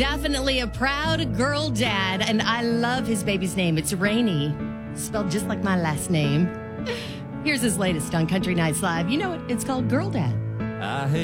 Definitely a proud girl dad, and I love his baby's name. It's Rainey, spelled just like my last name. Here's his latest on Country Nights Live. You know it. It's called Girl Dad.